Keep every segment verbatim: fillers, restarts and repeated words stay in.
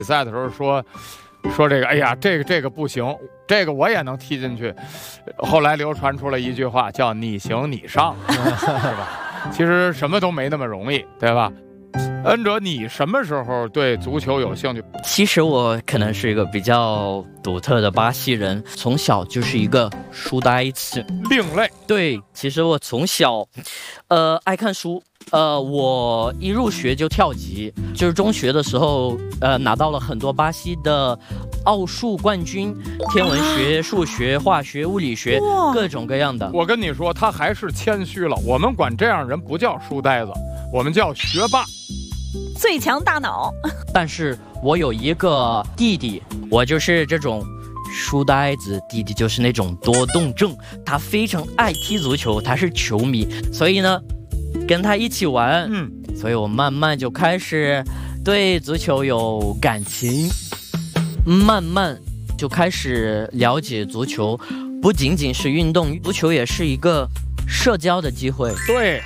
比赛的时候说说这个，哎呀，这个这个不行，这个我也能踢进去。后来流传出了一句话，叫你行你上，是吧？其实什么都没那么容易，对吧？恩哲，你什么时候对足球有兴趣？ 其实我可能是一个比较独特的巴西人，从小就是一个书呆子， 另类。 对，其实我从小，呃，爱看书。呃，我一入学就跳级，就是中学的时候，呃，拿到了很多巴西的奥数冠军，天文学、数学、化学、物理学，各种各样的。 我跟你说，他还是谦虚了。我们管这样人不叫书呆子，我们叫学霸。 最强大脑。 但是我有一个弟弟，我就是这种书呆子，弟弟就是那种多动症，他非常爱踢足球，他是球迷，所以呢，跟他一起玩，嗯，所以我慢慢就开始对足球有感情，慢慢就开始了解足球，不仅仅是运动，足球也是一个社交的机会。 对。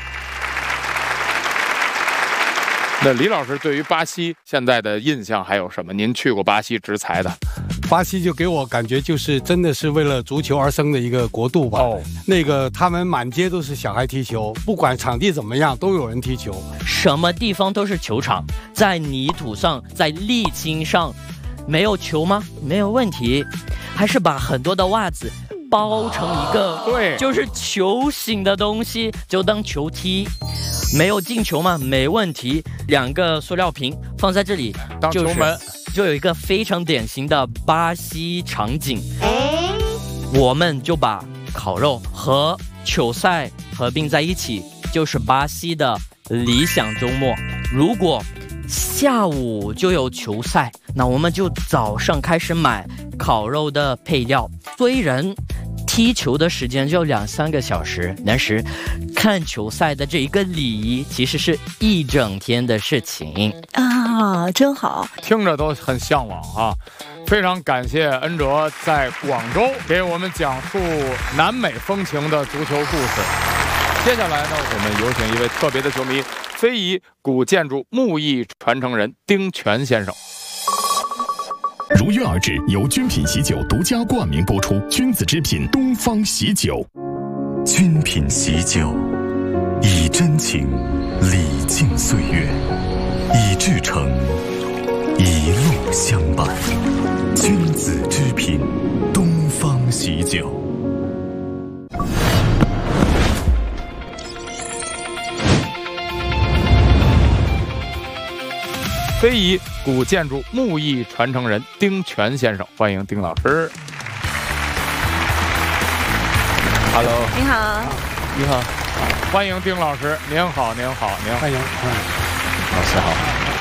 那李老师对于巴西现在的印象还有什么？您去过巴西执裁的， 巴西就给我感觉就是真的是为了足球而生的一个国度吧。哦，那个他们满街都是小孩踢球，不管场地怎么样，都有人踢球， 什么地方都是球场，在泥土上，在沥青上，没有球吗？没有问题，还是把很多的袜子包成一个，对，就是球形的东西，就当球踢。没有进球吗？没问题，两个塑料瓶放在这里当球门， 就有一个非常典型的巴西场景。我们就把烤肉和球赛合并在一起，就是巴西的理想周末。如果下午就有球赛，那我们就早上开始买烤肉的配料。虽然踢球的时间就两三个小时，但是看球赛的这一个礼仪其实是一整天的事情啊，真好， 听着都很向往啊！非常感谢恩哲在广州给我们讲述南美风情的足球故事。接下来呢，我们有请一位特别的球迷，非遗古建筑木艺传承人丁全先生。 如约而至，由君品喜酒独家冠名播出。君子之品东方喜酒， 君品喜酒，以真情礼敬岁月，以至诚一路相伴。君子之品东方喜酒。 非遗古建筑木艺传承人丁全先生，欢迎丁老师。Hello， 你好， 你好，欢迎丁老师。您好，您好，您好， 欢迎， 老师好。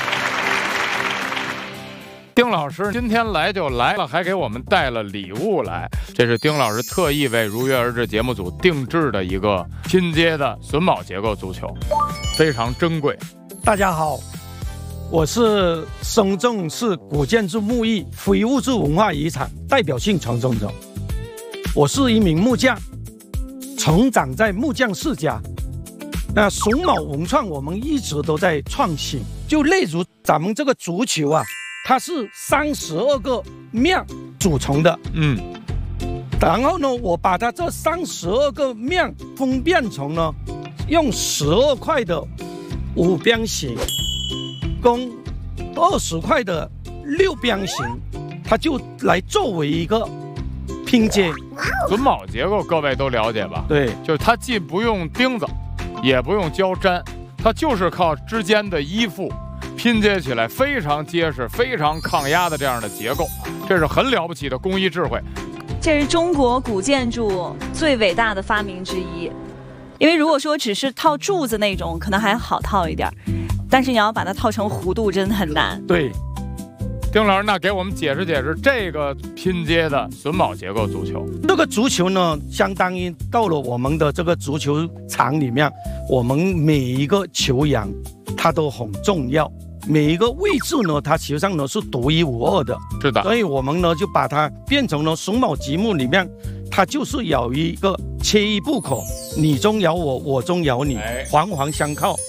丁老师今天来就来了，还给我们带了礼物来，这是丁老师特意为如约而至节目组定制的一个拼接的榫卯结构足球，非常珍贵。 大家好，我是深圳市古建筑木艺非物质文化遗产代表性传承者。我是一名木匠，成长在木匠世家。那榫卯文创我们一直都在创新，就例如咱们这个足球啊，它是三十二个面组成的，嗯，然后呢，我把它这三十二个面分变成呢，用十二块的五边形跟二十块的六边形，它就来作为一个拼接。 榫卯结构各位都了解吧？ 对， 就是它既不用钉子，也不用胶粘，它就是靠之间的依附拼接起来非常结实、非常抗压的这样的结构，这是很了不起的工艺智慧。 这是中国古建筑最伟大的发明之一，因为如果说只是套柱子那种，可能还好套一点，但是你要把它套成弧度，真的很难。 对， 丁老师，那给我们解释解释这个拼接的榫卯结构足球。 这个足球呢，相当于到了我们的这个足球场里面，我们每一个球员它都很重要。每一个位置呢，它实际上呢是独一无二的， 是的。 所以我们呢就把它变成了榫卯积木里面，它就是有一个缺一不可，你中有我，我中有你，环环相靠。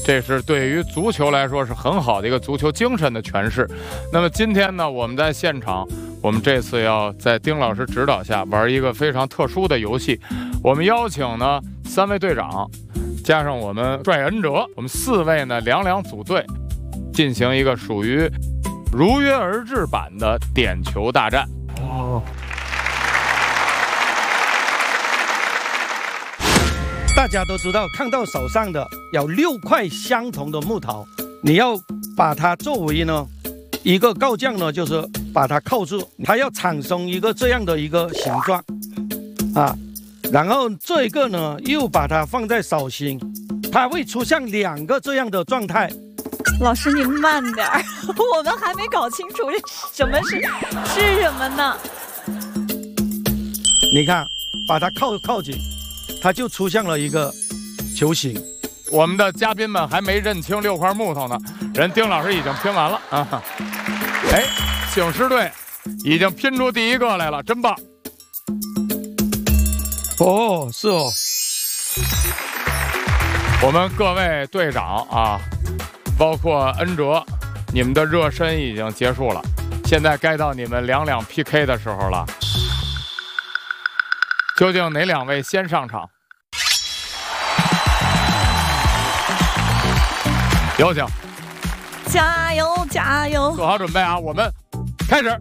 这是对于足球来说是很好的一个足球精神的诠释。那么今天呢，我们在现场，我们这次要在丁老师指导下玩一个非常特殊的游戏。我们邀请呢三位队长，加上我们帅恩哲，我们四位呢两两组队，进行一个属于如约而至版的点球大战。哦。 大家都知道，看到手上的有六块相同的木头，你要把它作为呢一个钩匠呢，就是把它扣住，它要产生一个这样的一个形状啊，然后这一个呢又把它放在手心，它会出现两个这样的状态。 老师您慢点儿，我们还没搞清楚什么是是什么呢？ 你看，把它扣扣紧。它就出现了一个球形。 我们的嘉宾们还没认清六块木头呢，人丁老师已经拼完了啊！哎，醒狮队已经拼出第一个来了，真棒！ 哦，是哦。 我们各位队长啊，包括恩哲，你们的热身已经结束了，现在该到你们两两 P K 的时候了。究竟哪两位先上场？有请， 加油加油！ 做好准备啊，我们开始。